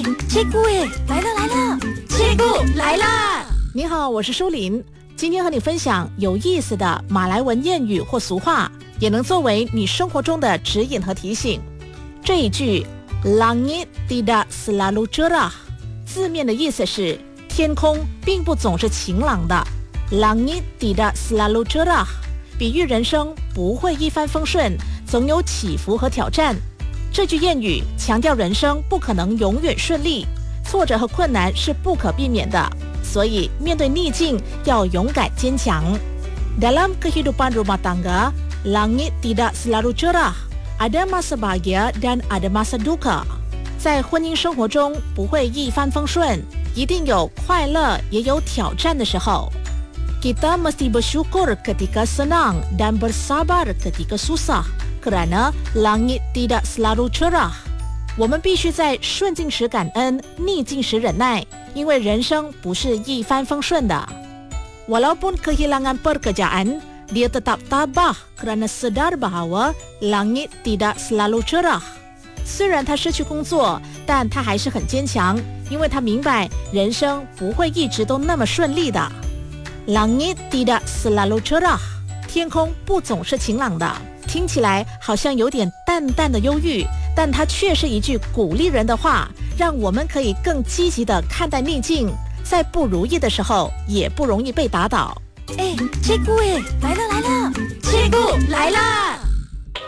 切姑哎，来了，切姑来啦！ 你好，我是舒琳，今天和你分享有意思的马来文谚语或俗话，也能作为你生活中的指引和提醒。这一句 Langit tidak selalu cerah 字面的意思是天空并不总是晴朗的。 Langit tidak selalu cerah 比喻人生不会一帆风顺，总有起伏和挑战。这句谚语强调人生不可能永远顺利，挫折和困难是不可避免的，所以面对逆境要勇敢坚强。 Dalam kehidupan rumah tangga, langit tidak selalu cerah, ada masa bahagia dan ada masa duka。 在婚姻生活中不会一帆风顺，一定有快乐也有挑战的时候。 Kita mesti bersyukur ketika senang dan bersabar ketika susah.Kerana langit tidak selalu cerah 我们必须在顺境时感恩，逆境时忍耐，因为人生不是一帆风顺的。 Walaupun kehilangan pekerjaan, dia tetap tabah kerana sedar bahawa langit tidak selalu cerah 虽然他失去工作，但他还是很坚强，因为他明白人生不会一直都那么顺利的。 Langit tidak selalu cerah 天空不总是晴朗的，听起来好像有点淡淡的忧郁，但它却是一句鼓励人的话，让我们可以更积极地看待逆境，在不如意的时候也不容易被打倒。 切姑哎，来了，切姑来啦！